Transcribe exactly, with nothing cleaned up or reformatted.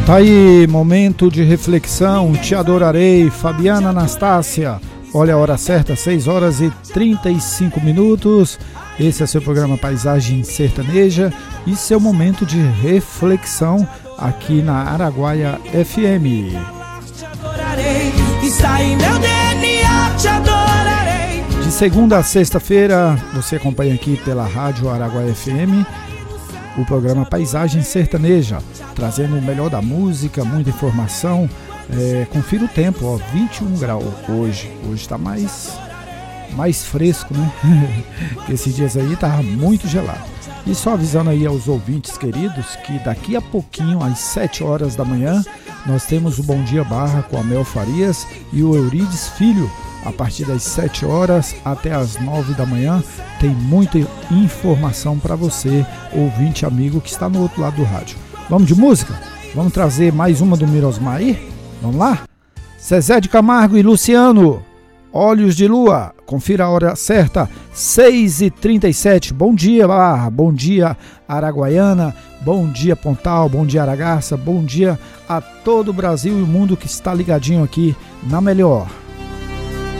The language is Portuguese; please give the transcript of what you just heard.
Tá aí, momento de reflexão, Te Adorarei, Fabiana Anastácia. Olha a hora certa, seis horas e trinta e cinco minutos. Esse é seu programa Paisagem Sertaneja e seu momento de reflexão aqui na Araguaia F M. Te adorarei, está em meu D N A, te adorarei. De segunda a sexta-feira, você acompanha aqui pela Rádio Araguaia F M o programa Paisagem Sertaneja, trazendo o melhor da música, muita informação. É, confira o tempo, ó, vinte e um graus hoje. Hoje está mais, mais fresco, né? Esses dias aí tá muito gelado. E só avisando aí aos ouvintes queridos que daqui a pouquinho, às sete horas da manhã, nós temos o Bom Dia Barra com a Mel Farias e o Eurides Filho. A partir das sete horas até as nove da manhã tem muita informação para você, ouvinte amigo que está no outro lado do rádio. Vamos de música? Vamos trazer mais uma do Mirosmar aí? Vamos lá? Zezé de Camargo e Luciano, Olhos de Lua. Confira a hora certa, seis e trinta e sete. Bom dia, Barra. Bom dia, Araguaiana. Bom dia, Pontal. Bom dia, Aragaça. Bom dia a todo o Brasil e o mundo que está ligadinho aqui na Melhor.